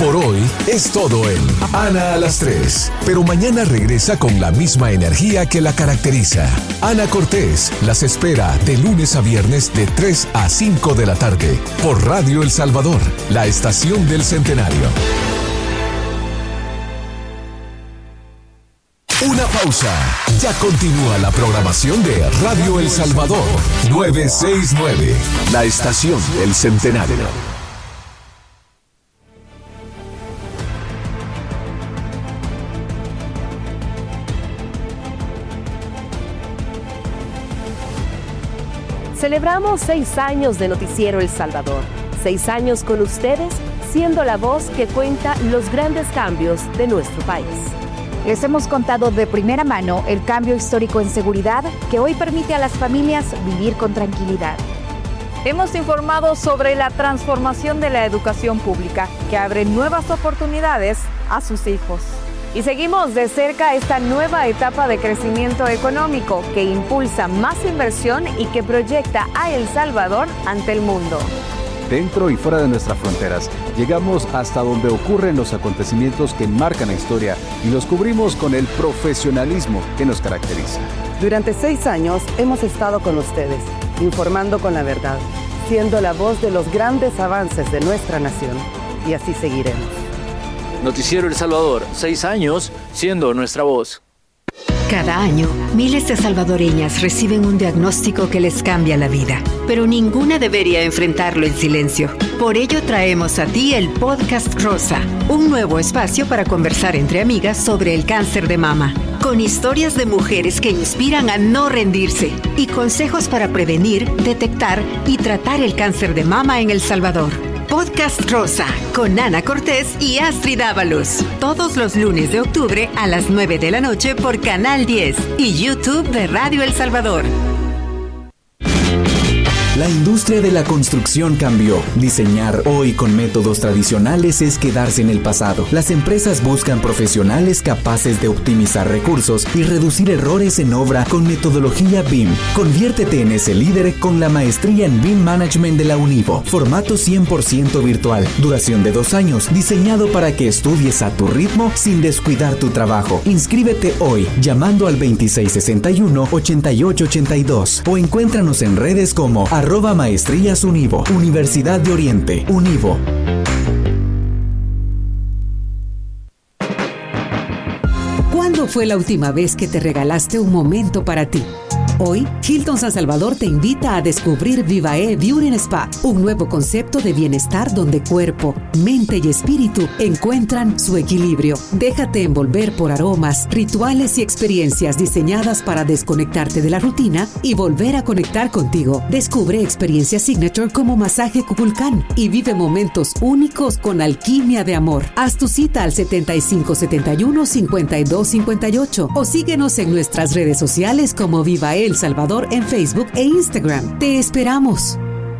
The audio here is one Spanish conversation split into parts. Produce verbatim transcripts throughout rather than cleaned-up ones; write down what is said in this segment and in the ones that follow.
Por hoy es todo en Ana a las tres, pero mañana regresa con la misma energía que la caracteriza. Ana Cortés las espera de lunes a viernes de tres a cinco de la tarde por Radio El Salvador, la estación del Centenario. Una pausa. Ya continúa la programación de Radio El Salvador novecientos sesenta y nueve, la estación del Centenario. Celebramos seis años de Noticiero El Salvador. Seis años con ustedes, siendo la voz que cuenta los grandes cambios de nuestro país. Les hemos contado de primera mano el cambio histórico en seguridad que hoy permite a las familias vivir con tranquilidad. Hemos informado sobre la transformación de la educación pública que abre nuevas oportunidades a sus hijos. Y seguimos de cerca esta nueva etapa de crecimiento económico que impulsa más inversión y que proyecta a El Salvador ante el mundo. Dentro y fuera de nuestras fronteras, llegamos hasta donde ocurren los acontecimientos que marcan la historia y los cubrimos con el profesionalismo que nos caracteriza. Durante seis años hemos estado con ustedes, informando con la verdad, siendo la voz de los grandes avances de nuestra nación. Y así seguiremos. Noticiero El Salvador, seis años siendo nuestra voz. Cada año, miles de salvadoreñas reciben un diagnóstico que les cambia la vida, pero ninguna debería enfrentarlo en silencio. Por ello traemos a ti el Podcast Rosa, un nuevo espacio para conversar entre amigas sobre el cáncer de mama, con historias de mujeres que inspiran a no rendirse y consejos para prevenir, detectar y tratar el cáncer de mama en El Salvador. Podcast Rosa, con Ana Cortés y Astrid Ábalos. Todos los lunes de octubre a las nueve de la noche por Canal diez y YouTube de Radio El Salvador. La industria de la construcción cambió. Diseñar hoy con métodos tradicionales es quedarse en el pasado. Las empresas buscan profesionales capaces de optimizar recursos y reducir errores en obra con metodología B I M. Conviértete en ese líder con la maestría en B I M Management de la Univo. Formato cien por ciento virtual. Duración de dos años. Diseñado para que estudies a tu ritmo sin descuidar tu trabajo. Inscríbete hoy llamando al veintiséis sesenta y uno, ochenta y ocho ochenta y dos o encuéntranos en redes como arroba Maestrías Univo, Universidad de Oriente, Univo. ¿Cuándo fue la última vez que te regalaste un momento para ti? Hoy, Hilton San Salvador te invita a descubrir Vivae Beauty and Spa, un nuevo concepto de bienestar donde cuerpo, mente y espíritu encuentran su equilibrio. Déjate envolver por aromas, rituales y experiencias diseñadas para desconectarte de la rutina y volver a conectar contigo. Descubre experiencias signature como masaje Kukulcán y vive momentos únicos con alquimia de amor. Haz tu cita al setenta y cinco setenta y uno, cincuenta y dos cincuenta y ocho o síguenos en nuestras redes sociales como Vivae El Salvador en Facebook e Instagram. Te esperamos.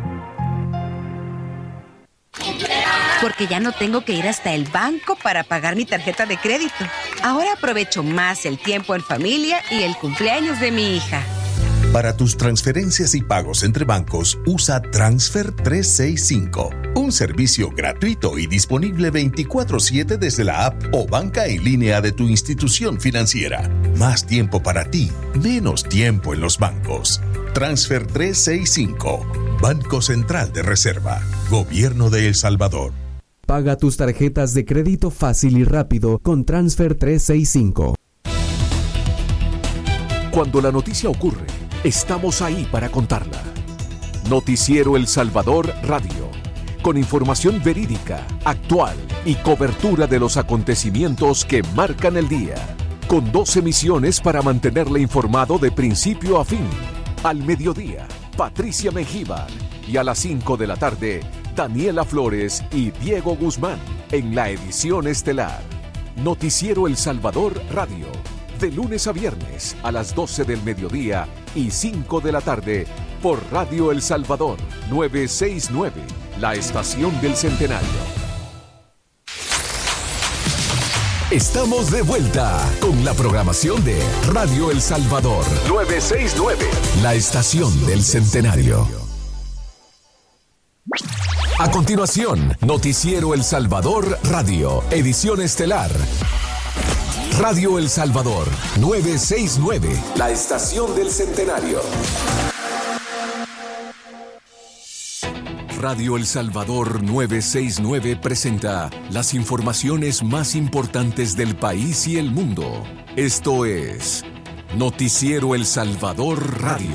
Porque ya no tengo que ir hasta el banco para pagar mi tarjeta de crédito. Ahora aprovecho más el tiempo en familia y el cumpleaños de mi hija. Para tus transferencias y pagos entre bancos, usa Transfer trescientos sesenta y cinco, un servicio gratuito y disponible veinticuatro siete desde la app o banca en línea de tu institución financiera. Más tiempo para ti, menos tiempo en los bancos. Transfer trescientos sesenta y cinco, Banco Central de Reserva, Gobierno de El Salvador. Paga tus tarjetas de crédito fácil y rápido con Transfer trescientos sesenta y cinco. Cuando la noticia ocurre, estamos ahí para contarla. Noticiero El Salvador Radio, con información verídica, actual y cobertura de los acontecimientos que marcan el día. Con dos emisiones para mantenerle informado de principio a fin. Al mediodía, Patricia Mengíbar. Y a las cinco de la tarde, Daniela Flores y Diego Guzmán en la edición estelar. Noticiero El Salvador Radio. De lunes a viernes a las doce del mediodía y cinco de la tarde por Radio El Salvador novecientos sesenta y nueve, la estación del Centenario. Estamos de vuelta con la programación de Radio El Salvador novecientos sesenta y nueve, la estación del Centenario. A continuación, Noticiero El Salvador Radio, edición estelar. Radio El Salvador, novecientos sesenta y nueve, la estación del centenario. Radio El Salvador novecientos sesenta y nueve presenta las informaciones más importantes del país y el mundo. Esto es Noticiero El Salvador Radio.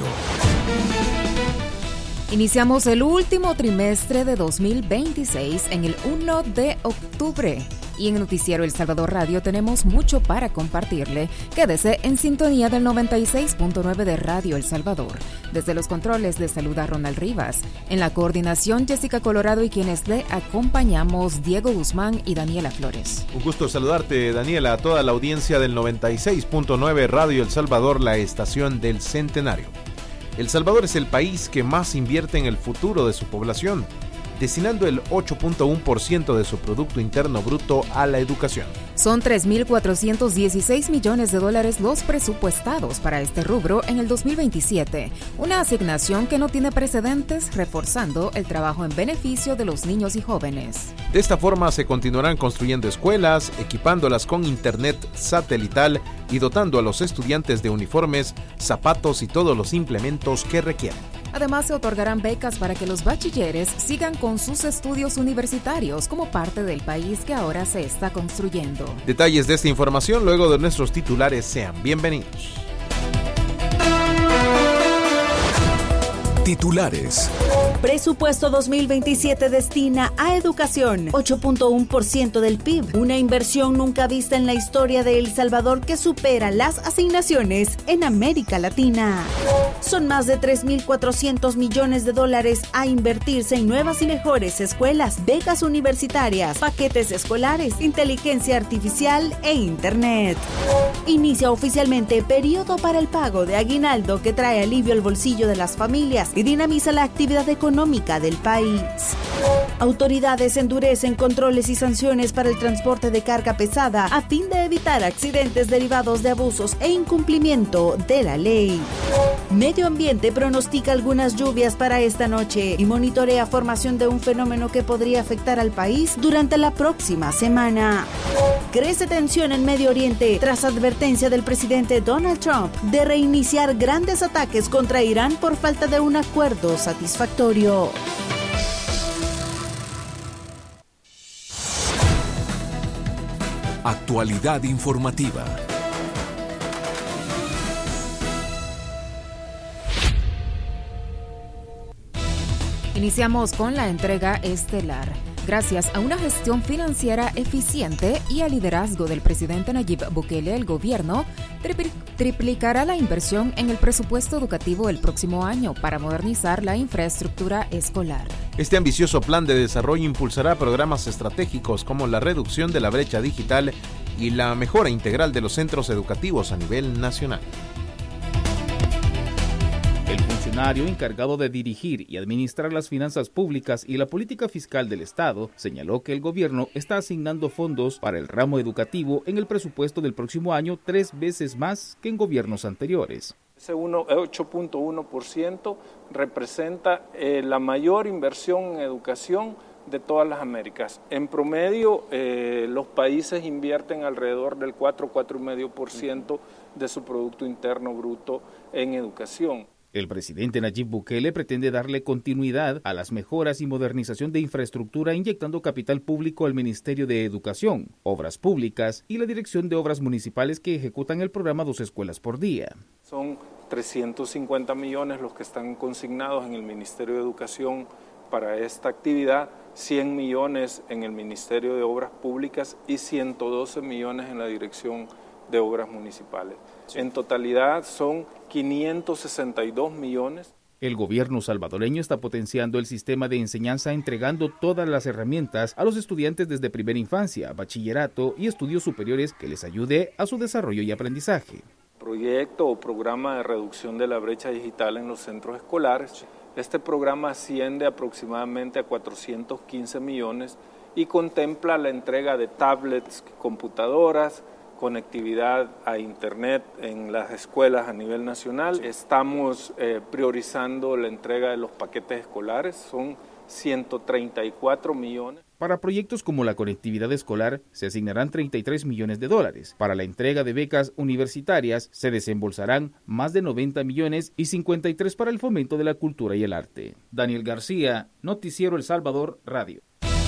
Iniciamos el último trimestre de dos mil veintiséis en el primero de octubre. Y en Noticiero El Salvador Radio tenemos mucho para compartirle. Quédese en sintonía del noventa y seis punto nueve de Radio El Salvador. Desde los controles le saluda Ronald Rivas. En la coordinación, Jessica Colorado, y quienes le acompañamos, Diego Guzmán y Daniela Flores. Un gusto saludarte, Daniela, a toda la audiencia del noventa y seis punto nueve Radio El Salvador, la estación del centenario. El Salvador es el país que más invierte en el futuro de su población, destinando el ocho punto uno por ciento de su Producto Interno Bruto a la educación. Son tres mil cuatrocientos dieciséis millones de dólares los presupuestados para este rubro en el dos mil veintisiete, una asignación que no tiene precedentes, reforzando el trabajo en beneficio de los niños y jóvenes. De esta forma se continuarán construyendo escuelas, equipándolas con internet satelital y dotando a los estudiantes de uniformes, zapatos y todos los implementos que requieren. Además, se otorgarán becas para que los bachilleres sigan con sus estudios universitarios como parte del país que ahora se está construyendo. Detalles de esta información luego de nuestros titulares. Sean bienvenidos. Titulares. Presupuesto dos mil veintisiete destina a educación ocho punto uno por ciento del P I B, una inversión nunca vista en la historia de El Salvador que supera las asignaciones en América Latina. Son más de tres mil cuatrocientos millones de dólares a invertirse en nuevas y mejores escuelas, becas universitarias, paquetes escolares, inteligencia artificial e internet. Inicia oficialmente periodo para el pago de aguinaldo que trae alivio al bolsillo de las familias y dinamiza la actividad económica del país. Autoridades endurecen controles y sanciones para el transporte de carga pesada a fin de evitar accidentes derivados de abusos e incumplimiento de la ley. Medio Ambiente pronostica algunas lluvias para esta noche y monitorea formación de un fenómeno que podría afectar al país durante la próxima semana. Crece tensión en Medio Oriente tras advertencia del presidente Donald Trump de reiniciar grandes ataques contra Irán por falta de un acuerdo satisfactorio. Actualidad informativa. Iniciamos con la entrega estelar. Gracias a una gestión financiera eficiente y al liderazgo del presidente Nayib Bukele, el gobierno tripl- triplicará la inversión en el presupuesto educativo el próximo año para modernizar la infraestructura escolar. Este ambicioso plan de desarrollo impulsará programas estratégicos como la reducción de la brecha digital y la mejora integral de los centros educativos a nivel nacional. El funcionario encargado de dirigir y administrar las finanzas públicas y la política fiscal del Estado señaló que el gobierno está asignando fondos para el ramo educativo en el presupuesto del próximo año tres veces más que en gobiernos anteriores. Ese ocho punto uno por ciento representa eh, la mayor inversión en educación de todas las Américas. En promedio, eh, los países invierten alrededor del cuatro, cuatro coma cinco por ciento de su Producto Interno Bruto en educación. El presidente Nayib Bukele pretende darle continuidad a las mejoras y modernización de infraestructura inyectando capital público al Ministerio de Educación, Obras Públicas y la Dirección de Obras Municipales que ejecutan el programa Dos Escuelas por Día. Son trescientos cincuenta millones los que están consignados en el Ministerio de Educación para esta actividad, cien millones en el Ministerio de Obras Públicas y ciento doce millones en la Dirección de Obras Municipales. Sí. En totalidad son quinientos sesenta y dos millones. El gobierno salvadoreño está potenciando el sistema de enseñanza entregando todas las herramientas a los estudiantes desde primera infancia, bachillerato y estudios superiores que les ayude a su desarrollo y aprendizaje. Proyecto o programa de reducción de la brecha digital en los centros escolares. Este programa asciende aproximadamente a cuatrocientos quince millones y contempla la entrega de tablets, computadoras, conectividad a internet en las escuelas a nivel nacional. Estamos eh, priorizando la entrega de los paquetes escolares, son ciento treinta y cuatro millones. Para proyectos como la conectividad escolar se asignarán treinta y tres millones de dólares. Para la entrega de becas universitarias se desembolsarán más de noventa millones y cincuenta y tres para el fomento de la cultura y el arte. Daniel García, Noticiero El Salvador Radio.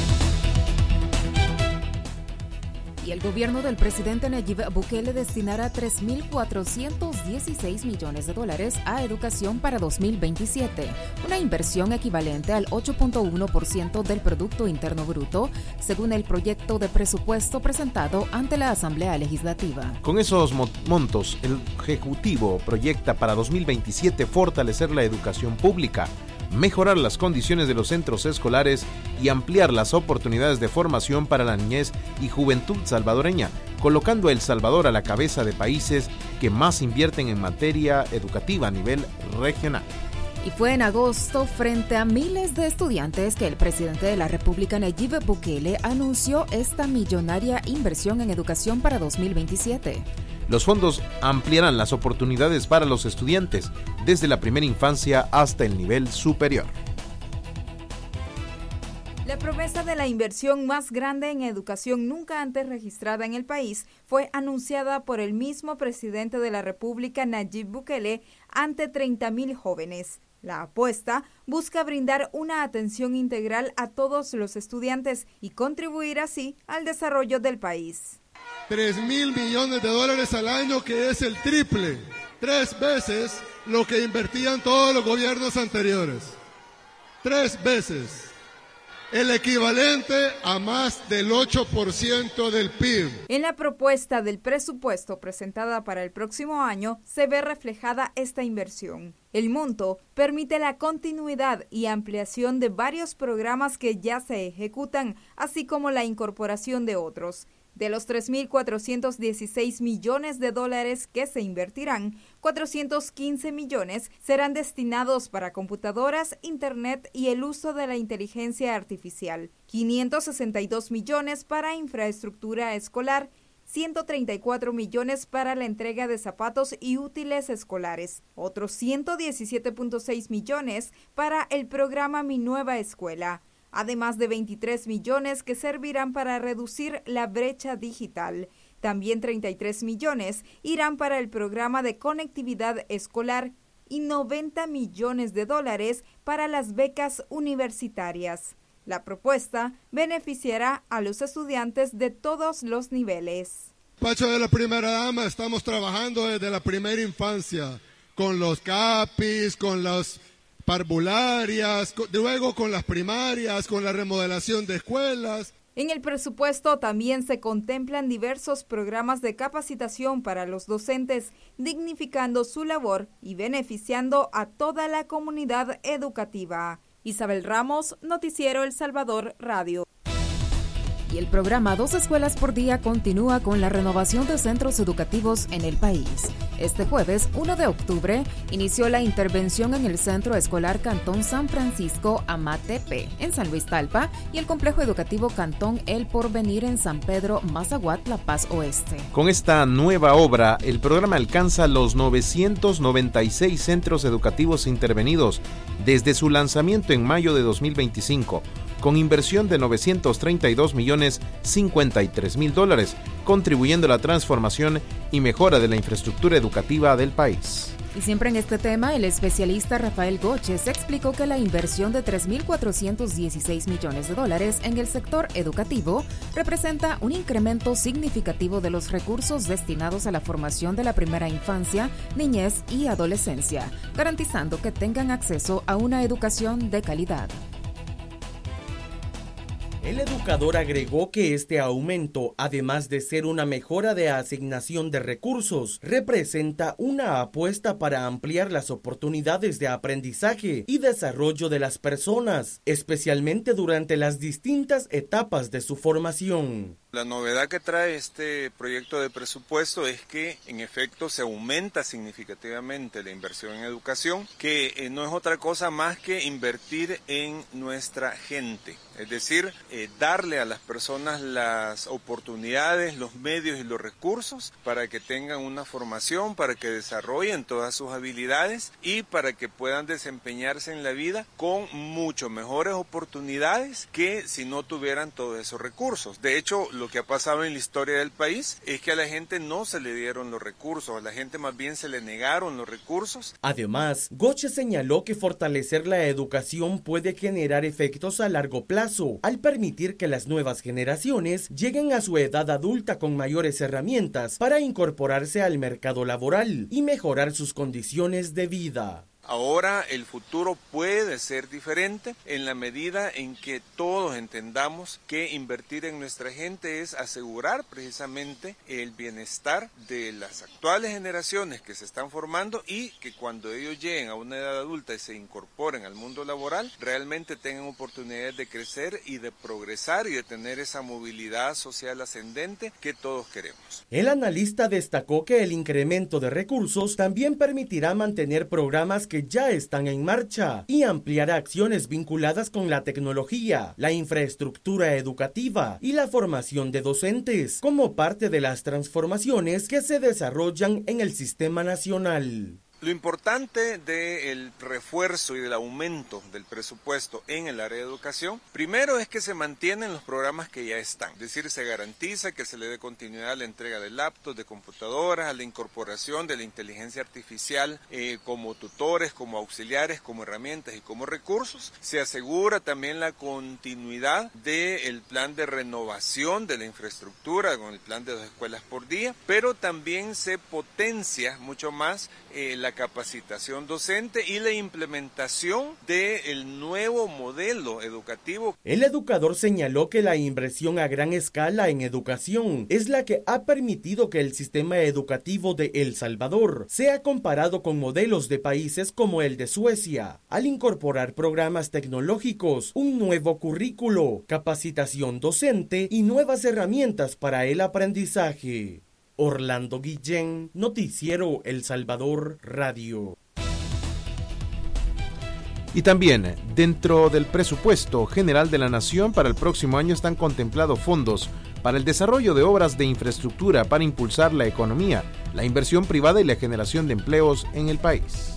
Y el gobierno del presidente Nayib Bukele destinará tres mil cuatrocientos dieciséis millones de dólares a educación para dos mil veintisiete, una inversión equivalente al ocho punto uno por ciento del Producto Interno Bruto, según el proyecto de presupuesto presentado ante la Asamblea Legislativa. Con esos montos, el Ejecutivo proyecta para dos mil veintisiete fortalecer la educación pública, mejorar las condiciones de los centros escolares y ampliar las oportunidades de formación para la niñez y juventud salvadoreña, colocando a El Salvador a la cabeza de países que más invierten en materia educativa a nivel regional. Y fue en agosto, frente a miles de estudiantes, que el presidente de la República, Nayib Bukele, anunció esta millonaria inversión en educación para dos mil veintisiete. Los fondos ampliarán las oportunidades para los estudiantes desde la primera infancia hasta el nivel superior. La promesa de la inversión más grande en educación nunca antes registrada en el país fue anunciada por el mismo presidente de la República, Nayib Bukele, ante treinta mil jóvenes. La apuesta busca brindar una atención integral a todos los estudiantes y contribuir así al desarrollo del país. Tres mil millones de dólares al año, que es el triple, tres veces lo que invertían todos los gobiernos anteriores. Tres veces. El equivalente a más del ocho por ciento del P I B. En la propuesta del presupuesto presentada para el próximo año se ve reflejada esta inversión. El monto permite la continuidad y ampliación de varios programas que ya se ejecutan, así como la incorporación de otros. De los tres mil cuatrocientos dieciséis millones de dólares que se invertirán, cuatrocientos quince millones serán destinados para computadoras, internet y el uso de la inteligencia artificial, quinientos sesenta y dos millones para infraestructura escolar, ciento treinta y cuatro millones para la entrega de zapatos y útiles escolares, otros ciento diecisiete punto seis millones para el programa Mi Nueva Escuela, además de veintitrés millones que servirán para reducir la brecha digital. También treinta y tres millones irán para el programa de conectividad escolar y noventa millones de dólares para las becas universitarias. La propuesta beneficiará a los estudiantes de todos los niveles. Pacho de la primera dama, estamos trabajando desde la primera infancia, con los CAPIs, con los parvularias, luego con las primarias, con la remodelación de escuelas. En el presupuesto también se contemplan diversos programas de capacitación para los docentes, dignificando su labor y beneficiando a toda la comunidad educativa. Isabel Ramos, Noticiero El Salvador Radio. Y el programa Dos Escuelas por Día continúa con la renovación de centros educativos en el país. Este jueves, uno de octubre, inició la intervención en el Centro Escolar Cantón San Francisco Amatepe, en San Luis Talpa, y el Complejo Educativo Cantón El Porvenir en San Pedro Mazaguat, La Paz Oeste. Con esta nueva obra, el programa alcanza los novecientos noventa y seis centros educativos intervenidos desde su lanzamiento en mayo de dos mil veinticinco. Con inversión de novecientos treinta y dos millones cincuenta y tres mil dólares, contribuyendo a la transformación y mejora de la infraestructura educativa del país. Y siempre en este tema, el especialista Rafael Goches explicó que la inversión de tres mil cuatrocientos dieciséis millones de dólares en el sector educativo representa un incremento significativo de los recursos destinados a la formación de la primera infancia, niñez y adolescencia, garantizando que tengan acceso a una educación de calidad. El educador agregó que este aumento, además de ser una mejora de asignación de recursos, representa una apuesta para ampliar las oportunidades de aprendizaje y desarrollo de las personas, especialmente durante las distintas etapas de su formación. La novedad que trae este proyecto de presupuesto es que en efecto se aumenta significativamente la inversión en educación, que eh, no es otra cosa más que invertir en nuestra gente. Es decir, eh, eh, darle a las personas las oportunidades, los medios y los recursos para que tengan una formación, para que desarrollen todas sus habilidades y para que puedan desempeñarse en la vida con mucho mejores oportunidades que si no tuvieran todos esos recursos. De hecho, lo que ha pasado en la historia del país es que a la gente no se le dieron los recursos, a la gente más bien se le negaron los recursos. Además, Goche señaló que fortalecer la educación puede generar efectos a largo plazo, al permitir que las nuevas generaciones lleguen a su edad adulta con mayores herramientas para incorporarse al mercado laboral y mejorar sus condiciones de vida. Ahora el futuro puede ser diferente en la medida en que todos entendamos que invertir en nuestra gente es asegurar precisamente el bienestar de las actuales generaciones que se están formando y que cuando ellos lleguen a una edad adulta y se incorporen al mundo laboral, realmente tengan oportunidades de crecer y de progresar y de tener esa movilidad social ascendente que todos queremos. El analista destacó que el incremento de recursos también permitirá mantener programas que ya están en marcha y ampliar acciones vinculadas con la tecnología, la infraestructura educativa y la formación de docentes, como parte de las transformaciones que se desarrollan en el sistema nacional. Lo importante del refuerzo y del aumento del presupuesto en el área de educación, primero es que se mantienen los programas que ya están, es decir, se garantiza que se le dé continuidad a la entrega de laptops, de computadoras, a la incorporación de la inteligencia artificial eh, como tutores, como auxiliares, como herramientas y como recursos. Se asegura también la continuidad del plan de renovación de la infraestructura con el plan de dos escuelas por día, pero también se potencia mucho más eh, la capacitación docente y la implementación del nuevo modelo educativo. El educador señaló que la inversión a gran escala en educación es la que ha permitido que el sistema educativo de El Salvador sea comparado con modelos de países como el de Suecia, al incorporar programas tecnológicos, un nuevo currículo, capacitación docente y nuevas herramientas para el aprendizaje. Orlando Guillén, Noticiero El Salvador Radio. Y también, dentro del presupuesto general de la Nación para el próximo año están contemplados fondos para el desarrollo de obras de infraestructura para impulsar la economía, la inversión privada y la generación de empleos en el país.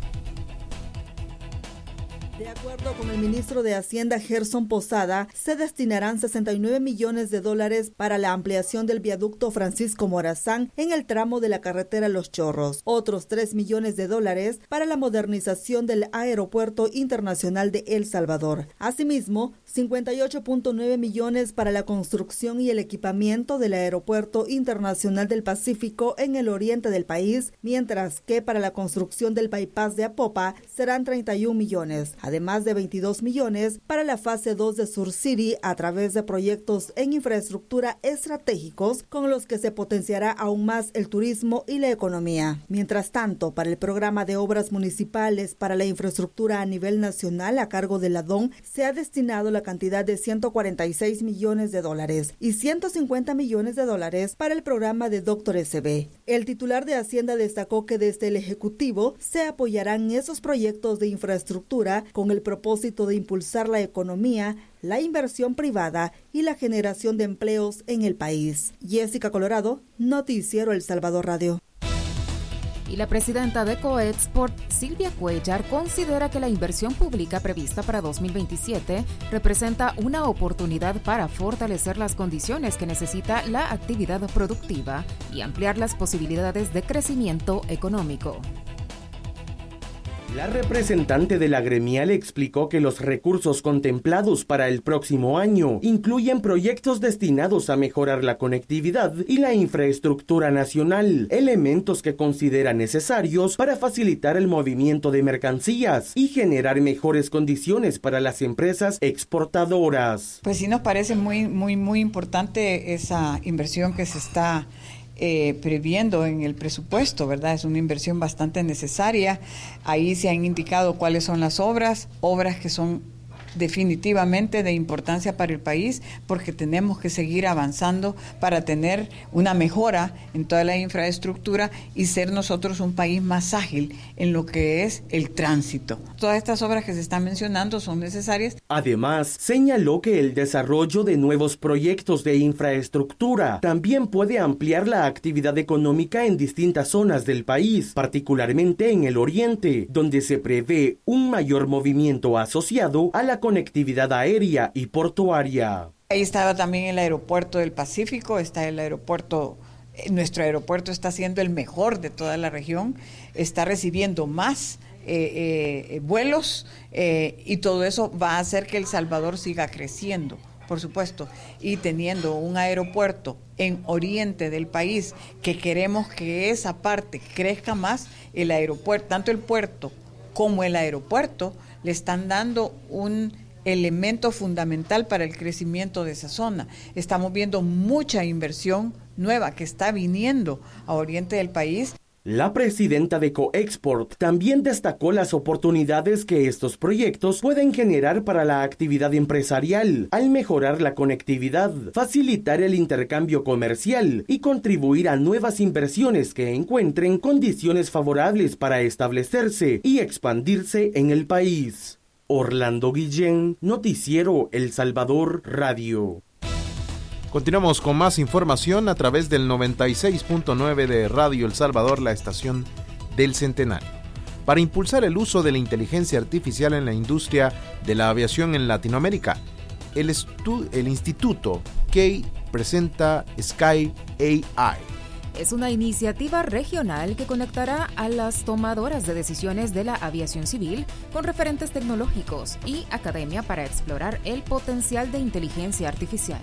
De acuerdo con el ministro de Hacienda, Gerson Posada, se destinarán sesenta y nueve millones de dólares para la ampliación del viaducto Francisco Morazán en el tramo de la carretera Los Chorros. Otros tres millones de dólares para la modernización del Aeropuerto Internacional de El Salvador. Asimismo, cincuenta y ocho punto nueve millones para la construcción y el equipamiento del Aeropuerto Internacional del Pacífico en el oriente del país, mientras que para la construcción del bypass de Apopa serán treinta y un millones. Además de veintidós millones para la fase dos de Sur City a través de proyectos en infraestructura estratégicos con los que se potenciará aún más el turismo y la economía. Mientras tanto, para el programa de obras municipales para la infraestructura a nivel nacional a cargo de la D O N se ha destinado la cantidad de ciento cuarenta y seis millones de dólares y ciento cincuenta millones de dólares para el programa de Doctor S B. El titular de Hacienda destacó que desde el Ejecutivo se apoyarán esos proyectos de infraestructura con el propósito de impulsar la economía, la inversión privada y la generación de empleos en el país. Jessica Colorado, Noticiero El Salvador Radio. Y la presidenta de Coexport, Silvia Cuellar, considera que la inversión pública prevista para dos mil veintisiete representa una oportunidad para fortalecer las condiciones que necesita la actividad productiva y ampliar las posibilidades de crecimiento económico. La representante de la gremial explicó que los recursos contemplados para el próximo año incluyen proyectos destinados a mejorar la conectividad y la infraestructura nacional, elementos que considera necesarios para facilitar el movimiento de mercancías y generar mejores condiciones para las empresas exportadoras. Pues sí nos parece muy, muy, muy importante esa inversión que se está Eh, previendo en el presupuesto, ¿verdad? Es una inversión bastante necesaria. Ahí se han indicado cuáles son las obras, obras que son definitivamente de importancia para el país, porque tenemos que seguir avanzando para tener una mejora en toda la infraestructura y ser nosotros un país más ágil en lo que es el tránsito. Todas estas obras que se están mencionando son necesarias. Además, señaló que el desarrollo de nuevos proyectos de infraestructura también puede ampliar la actividad económica en distintas zonas del país, particularmente en el oriente, donde se prevé un mayor movimiento asociado a la conectividad aérea y portuaria. Ahí estaba también el aeropuerto del Pacífico, está el aeropuerto, nuestro aeropuerto está siendo el mejor de toda la región, está recibiendo más eh, eh, vuelos eh, y todo eso va a hacer que El Salvador siga creciendo, por supuesto, y teniendo un aeropuerto en oriente del país que queremos que esa parte crezca más, el aeropuerto, tanto el puerto como el aeropuerto le están dando un elemento fundamental para el crecimiento de esa zona. Estamos viendo mucha inversión nueva que está viniendo a oriente del país. La presidenta de Coexport también destacó las oportunidades que estos proyectos pueden generar para la actividad empresarial, al mejorar la conectividad, facilitar el intercambio comercial y contribuir a nuevas inversiones que encuentren condiciones favorables para establecerse y expandirse en el país. Orlando Guillén, Noticiero El Salvador Radio. Continuamos con más información a través del noventa y seis punto nueve de Radio El Salvador, la estación del Centenario. Para impulsar el uso de la inteligencia artificial en la industria de la aviación en Latinoamérica, el, estu- el Instituto Key presenta Sky A I. Es una iniciativa regional que conectará a las tomadoras de decisiones de la aviación civil con referentes tecnológicos y academia para explorar el potencial de inteligencia artificial.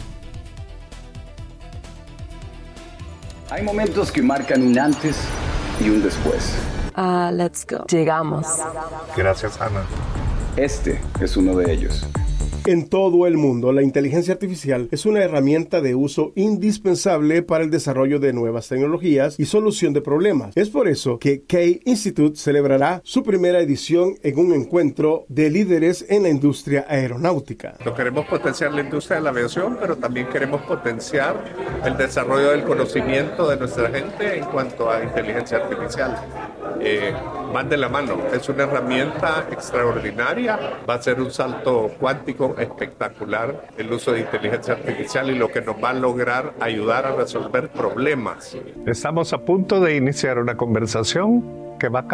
Hay momentos que marcan un antes y un después. Ah, uh, let's go. Llegamos. Gracias, Ana. Este es uno de ellos. En todo el mundo, la inteligencia artificial es una herramienta de uso indispensable para el desarrollo de nuevas tecnologías y solución de problemas. Es por eso que Key Institute celebrará su primera edición en un encuentro de líderes en la industria aeronáutica. No queremos potenciar la industria de la aviación, pero también queremos potenciar el desarrollo del conocimiento de nuestra gente en cuanto a inteligencia artificial. Eh, van de la mano, es una herramienta extraordinaria, va a ser un salto cuántico espectacular el uso de inteligencia artificial y lo que nos va a lograr ayudar a resolver problemas. Estamos a punto de iniciar una conversación que va a